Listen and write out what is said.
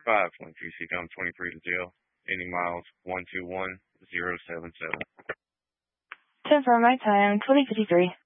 513 23 to jail. Ending miles 121077. 10 for my time, 2053.